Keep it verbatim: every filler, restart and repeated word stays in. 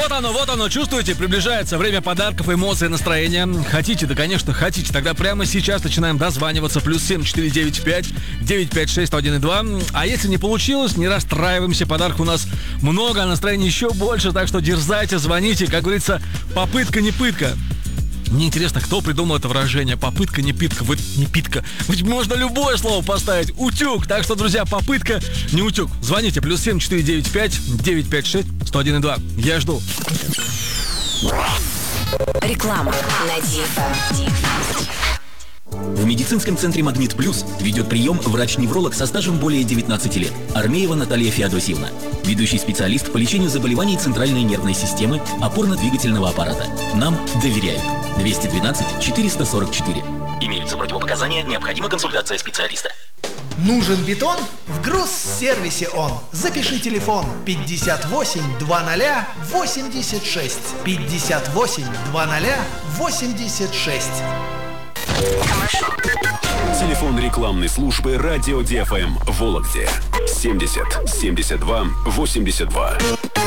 Вот оно, вот оно, чувствуете? Приближается время подарков, эмоций, настроения. Хотите? Да, конечно, хотите. Тогда прямо сейчас начинаем дозваниваться. Плюс семь четыре девять пять девять пять шесть сто один и два. А если не получилось, не расстраиваемся. Подарков у нас много, а настроение еще больше. Так что дерзайте, звоните. Как говорится, попытка не пытка. Мне интересно, кто придумал это выражение. Попытка не питка, вот не питка. Ведь можно любое слово поставить. Утюг. Так что, друзья, попытка не утюг. Звоните. Плюс семь четыре девять пять девять пять шесть сто один и два. Я жду. Реклама на ди эф эм. В медицинском центре «Магнит Плюс» ведет прием врач-невролог со стажем более девятнадцати лет. Армеева Наталья Феодосьевна. Ведущий специалист по лечению заболеваний центральной нервной системы, опорно-двигательного аппарата. Нам доверяют. двести двенадцать четыреста сорок четыре. Имеются противопоказания, необходима консультация специалиста. Нужен бетон? В Грузсервисе он. Запиши телефон пятьдесят восемь двадцать восемьдесят шесть. пятьдесят восемь двадцать восемьдесят шесть. Телефон рекламной службы радио ди эф эм в Вологде семьдесят семьдесят два восемьдесят два.